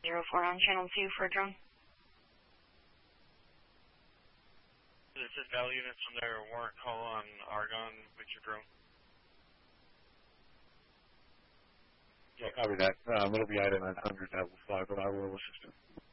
04 on channel 2 for a drone. This is Valley units from their warrant call on Argonne with your drone. Yeah, copy that. It'll be item 900 that will fly, but I will assist him.